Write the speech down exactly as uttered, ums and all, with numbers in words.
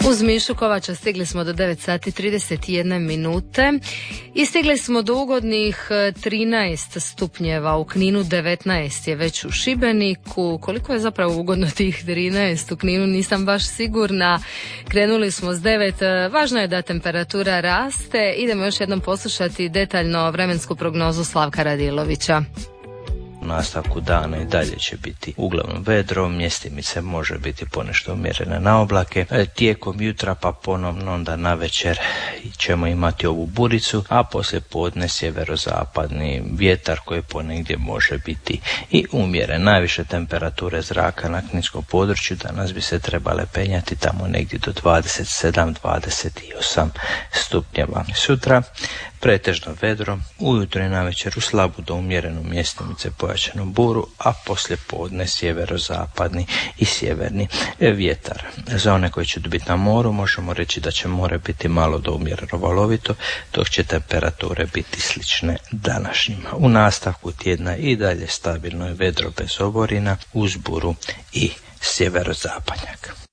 Uz Mišu Kovača stigli smo do devet sati trideset jedne minute i stigli smo do ugodnih trinaest stupnjeva, u Kninu devetnaest je već u Šibeniku. Koliko je zapravo ugodno tih trinaest u Kninu, nisam baš sigurna. Krenuli smo s devet, važno je da temperatura raste. Idemo još jednom poslušati detaljno vremensku prognozu Slavka Radilovića. U nastavku dana i dalje će biti uglavnom vedro, mjestimice može biti ponešto umjerene na oblake. Tijekom jutra pa ponovno onda na večer ćemo imati ovu buricu, a poslije podne sjeverozapadni vjetar koji ponegdje može biti i umjeren. Najviše temperature zraka na kninskom području danas bi se trebale penjati tamo negdje do dvadeset sedam do dvadeset osam stupnjeva. Sutra pretežno vedro, ujutro i navečer u slabu do umjerenu mjestimice pojačanu buru, a poslije podne sjeverozapadni i sjeverni vjetar. Za one koji će biti na moru možemo reći da će more biti malo do umjereno valovito, dok će temperature biti slične današnjima. U nastavku tjedna i dalje stabilno je vedro bez oborina uz buru i sjeverozapadnjak.